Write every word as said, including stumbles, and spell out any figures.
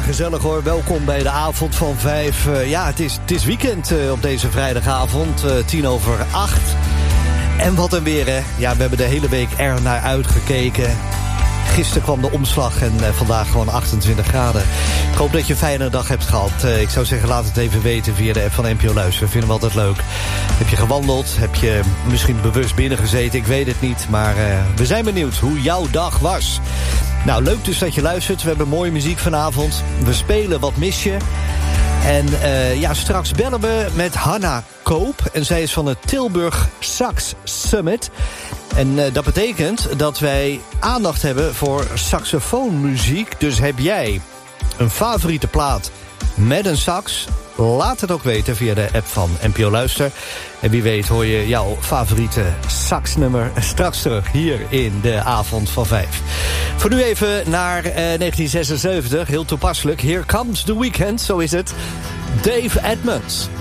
gezellig hoor. Welkom bij de avond van vijf. Uh, ja, het is, het is weekend uh, op deze vrijdagavond, uh, tien over acht. En wat een weer, hè. Ja, we hebben de hele week er naar uitgekeken. Gisteren kwam de omslag en uh, vandaag gewoon achtentwintig graden. Ik hoop dat je een fijne dag hebt gehad. Uh, ik zou zeggen, laat het even weten via de app van N P O Luisteren. Vinden we altijd leuk. Heb je gewandeld? Heb je misschien bewust binnengezeten? Ik weet het niet, maar uh, we zijn benieuwd hoe jouw dag was. Nou, leuk dus dat je luistert. We hebben mooie muziek vanavond. We spelen Wat mis je? En uh, ja, straks bellen we met Hanna Koop. En zij is van het Tilburg Sax Summit. En uh, dat betekent dat wij aandacht hebben voor saxofoonmuziek. Dus heb jij een favoriete plaat met een sax? Laat het ook weten via de app van N P O Luister. En wie weet hoor je jouw favoriete saxnummer straks terug hier in de avond van vijf. Voor nu even naar uh, negentien zesenzeventig, heel toepasselijk. Here Comes the Weekend, zo is het. Dave Edmunds.